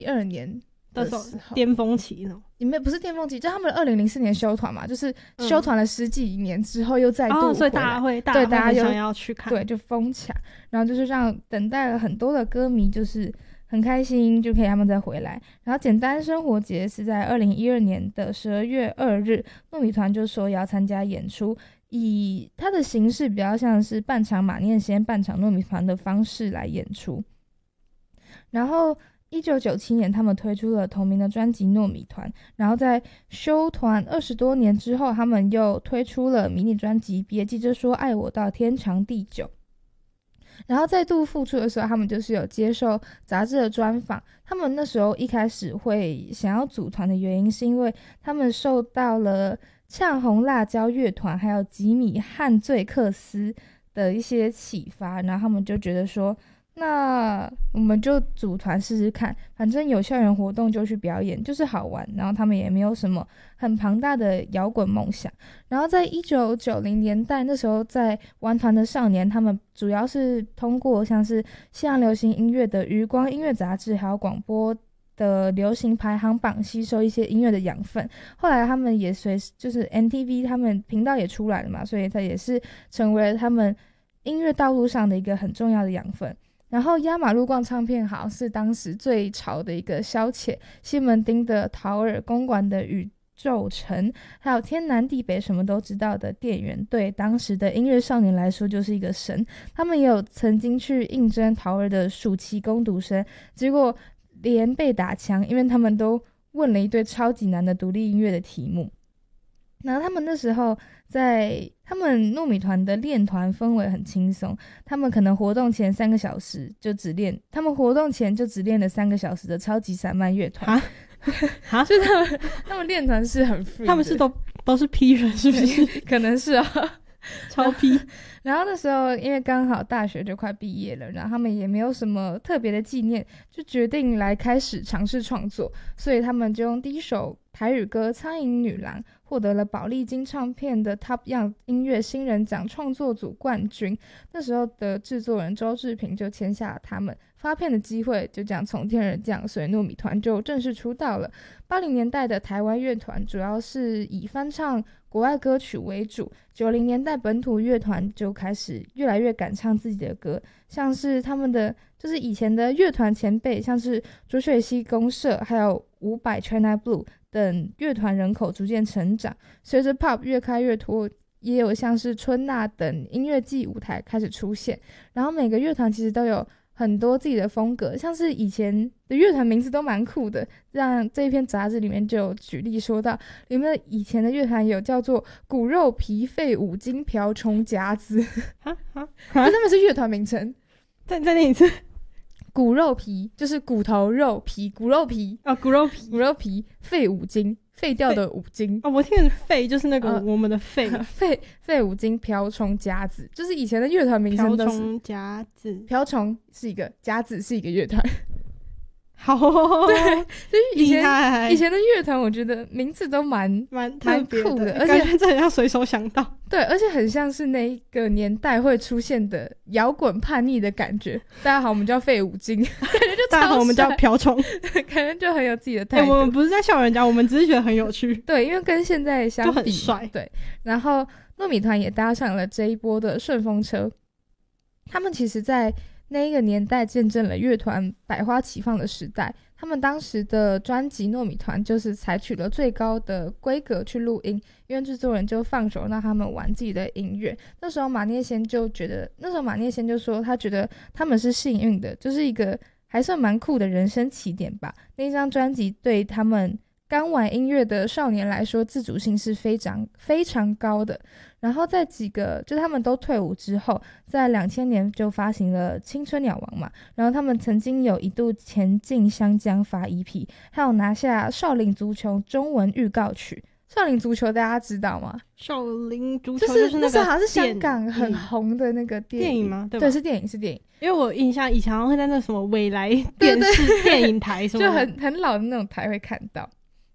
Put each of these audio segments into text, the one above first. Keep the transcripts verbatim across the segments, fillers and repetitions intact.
二年的时候巅峰期呢？ 里面不是巅峰期，就他们二零零四年休团嘛，就是休团了十几年之后又再度回来、 嗯哦、所以大家会对大家又想要去看， 对，就疯抢，然后就是让等待了很多的歌迷就是很开心，就可以他们再回来。然后简单生活节是在二零一二年的十二月二日，糯米团就说要参加演出，以它的形式比较像是半场马念先半场糯米团的方式来演出。然后一九九七年他们推出了同名的专辑糯米团，然后在休团二十多年之后，他们又推出了迷你专辑别急着说爱我到天长地久。然后再度复出的时候，他们就是有接受杂志的专访。他们那时候一开始会想要组团的原因，是因为他们受到了呛红辣椒乐团还有吉米汉醉克斯的一些启发，然后他们就觉得说，那我们就组团试试看，反正有校园活动就去表演，就是好玩。然后他们也没有什么很庞大的摇滚梦想。然后在一九九零年代，那时候在玩团的少年，他们主要是通过像是西洋流行音乐的余光音乐杂志还有广播的流行排行榜吸收一些音乐的养分。后来他们也随就是 M T V 他们频道也出来了嘛，所以它也是成为了他们音乐道路上的一个很重要的养分。然后压马路逛唱片行是当时最潮的一个消遣，西门町的陶尔，公馆的宇宙城，还有天南地北什么都知道的店员，对当时的音乐少年来说就是一个神。他们也有曾经去应征陶尔的暑期工读生，结果连被打枪，因为他们都问了一堆超级难的独立音乐的题目。然后他们那时候在他们糯米团的练团氛围很轻松，他们可能活动前三个小时就只练，他们活动前就只练了三个小时的超级散漫乐团啊，就他们他们练团是很 free 的， 他们是都都是 P 人是不是？ 可能是啊， 超 P 然后那时候因为刚好大学就快毕业了，然后他们也没有什么特别的纪念，就决定来开始尝试创作，所以他们就用第一首台语歌《苍蝇女郎》获得了宝丽金唱片的 Top Young 音乐新人奖创作组冠军。那时候的制作人周志平就签下了他们，发片的机会就这样从天而降，所以糯米团就正式出道了。八零年代的台湾乐团主要是以翻唱国外歌曲为主，九零年代本土乐团就开始越来越敢唱自己的歌，像是他们的就是以前的乐团前辈，像是浊水溪公社还有伍佰 China Blue 等乐团人口逐渐成长，随着 pop 越开越多，也有像是春娜等音乐季舞台开始出现。然后每个乐团其实都有很多自己的风格，像是以前的乐团名字都蛮酷的，让这一篇杂志里面就有举例说到，里面的以前的乐团有叫做骨肉皮肺五金瓢虫夹子， 哈哈， 这他们是乐团名称。 再再念一次， 骨肉皮就是骨头肉皮，骨肉皮哦，骨肉皮， 骨肉皮肺五金，废掉的五金哦，我听的肺就是那个、呃、我们的肺肺肺五金瓢虫夹子，就是以前的乐团名称都是瓢虫夹子， 瓢虫是一个，夹子是一个乐团。 好、哦， 对，就是以前厉害以前的乐团，我觉得名字都蛮蛮蛮酷的，而且感觉这很像随手想到， 对，而且很像是那一个年代会出现的摇滚叛逆的感觉。大家好，我们叫废五金，感觉就大家好，我们叫瓢虫， 感觉就很有自己的态度、 欸。我们不是在笑人家，我们只是觉得很有趣。 对，因为跟现在相比， 就很帅。 对，然后糯米团也搭上了这一波的顺风车，他们其实在那一个年代见证了乐团百花齐放的时代。他们当时的专辑糯米团就是采取了最高的规格去录音，因为制作人就放手让他们玩自己的音乐。那时候马念先就觉得，那时候马念先就说他觉得他们是幸运的，就是一个还算蛮酷的人生起点吧。那一张专辑对他们刚玩音乐的少年来说，自主性是非常非常高的。然后在几个就他们都退伍之后，在两千年就发行了青春鸟王嘛，然后他们曾经有一度前进香江发 E P， 还有拿下少林足球中文预告曲。少林足球大家知道吗？ 少林足球就是那个好像是香港很红的那个电影， 电影吗？对吧？ 对，是电影，是电影。 因为我印象以前好像会在那什么未来电视电影台什么就很很老的那种台会看到。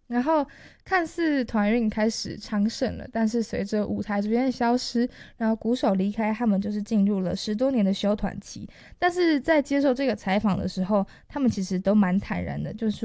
然后看似团运开始昌盛了，但是随着舞台逐渐消失，然后鼓手离开，他们就是进入了十多年的休团期。但是在接受这个采访的时候，他们其实都蛮坦然的，就是